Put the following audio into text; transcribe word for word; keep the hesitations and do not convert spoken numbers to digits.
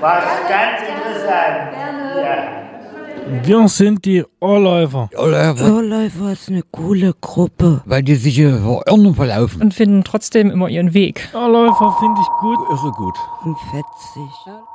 Was ganz interessant. Gerne. Ja. Wir sind die Ohrläufer. Ohrläufer. Ohrläufer ist eine coole Gruppe. Weil die sich hier verirren verlaufen. Und finden trotzdem immer ihren Weg. Ohrläufer finde ich gut. Irre gut. Und fetzig.